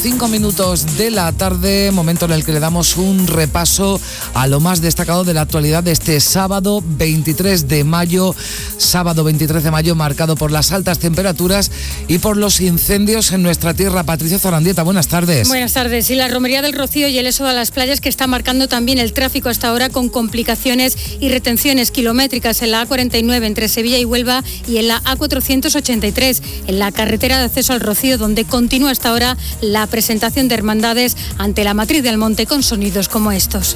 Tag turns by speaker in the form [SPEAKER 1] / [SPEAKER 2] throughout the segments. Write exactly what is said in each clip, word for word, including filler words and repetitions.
[SPEAKER 1] Cinco minutos de la tarde, momento en el que le damos un repaso a lo más destacado de la actualidad de este sábado veintitrés de mayo, sábado veintitrés de mayo marcado por las altas temperaturas y por los incendios en nuestra tierra. Patricia Zarandieta, buenas tardes.
[SPEAKER 2] Buenas tardes. Y la romería del Rocío y el eso a las playas que está marcando también el tráfico hasta ahora con complicaciones y retenciones kilométricas en la A cuarenta y nueve entre Sevilla y Huelva y en la A cuatrocientos ochenta y tres en la carretera de acceso al Rocío, donde continúa hasta ahora la presentación de hermandades ante la matriz del monte con sonidos como estos.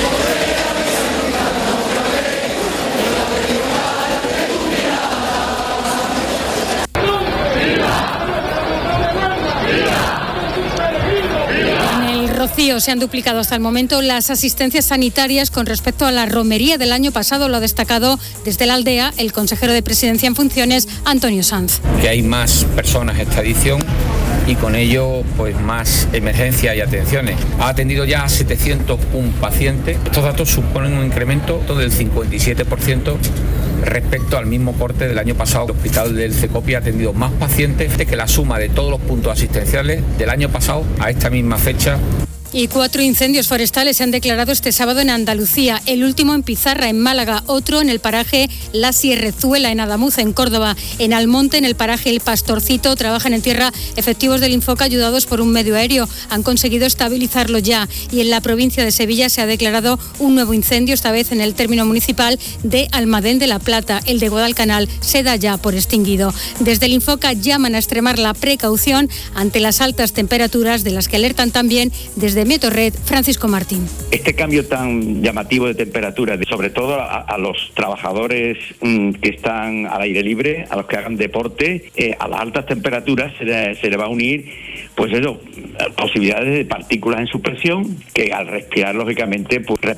[SPEAKER 2] Rocío se han duplicado hasta el momento las asistencias sanitarias con respecto a la romería del año pasado, lo ha destacado desde la aldea el consejero de Presidencia en funciones, Antonio Sanz.
[SPEAKER 3] Que hay más personas esta edición y con ello pues más emergencias y atenciones. Ha atendido ya a setecientos uno pacientes. Estos datos suponen un incremento del cincuenta y siete por ciento respecto al mismo corte del año pasado. El hospital del Cecopi ha atendido más pacientes que la suma de todos los puntos asistenciales del año pasado a esta misma fecha.
[SPEAKER 2] Y cuatro incendios forestales se han declarado este sábado en Andalucía. El último en Pizarra, en Málaga. Otro en el paraje La Sierrezuela, en Adamuz, en Córdoba. En Almonte, en el paraje El Pastorcito, trabajan en tierra efectivos del Infoca ayudados por un medio aéreo. Han conseguido estabilizarlo ya. Y en la provincia de Sevilla se ha declarado un nuevo incendio, esta vez en el término municipal de Almadén de la Plata. El de Guadalcanal se da ya por extinguido. Desde el Infoca llaman a extremar la precaución ante las altas temperaturas, de las que alertan también desde de Metorred, Francisco Martín.
[SPEAKER 4] Este cambio tan llamativo de temperatura, sobre todo a, a los trabajadores mmm, que están al aire libre, a los que hagan deporte, eh, a las altas temperaturas se le, se le va a unir, pues eso, posibilidades de partículas en suspensión que al respirar, lógicamente, pues